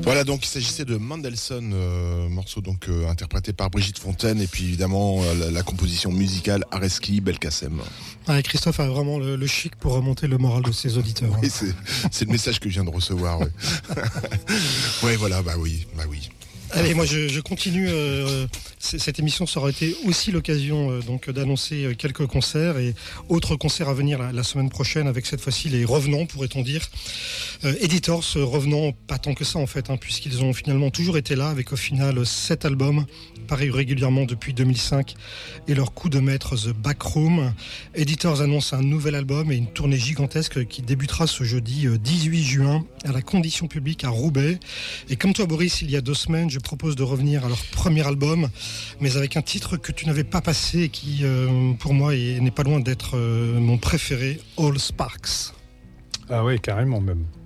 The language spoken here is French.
Voilà, donc il s'agissait de Mendelssohn, morceau donc interprété par Brigitte Fontaine, et puis évidemment la composition musicale Areski Belkacem. Ah, Christophe a vraiment le chic pour remonter le moral de ses auditeurs. Oui, c'est le message que je viens de recevoir. Ouais, ouais, voilà, bah oui. Allez, moi je continue. Cette émission, ça aurait été aussi l'occasion donc d'annoncer quelques concerts et autres concerts à venir la semaine prochaine, avec cette fois-ci les revenants, pourrait-on dire. Editors, revenants pas tant que ça en fait, puisqu'ils ont finalement toujours été là, avec au final 7 albums parus régulièrement depuis 2005 et leur coup de maître The Backroom. Editors annonce un nouvel album et une tournée gigantesque qui débutera ce jeudi 18 juin à la Condition Publique à Roubaix. Et comme toi Boris, il y a 2 semaines, je propose de revenir à leur premier album, mais avec un titre que tu n'avais pas passé et qui pour moi n'est pas loin d'être mon préféré, All Sparks. Ah oui, carrément même.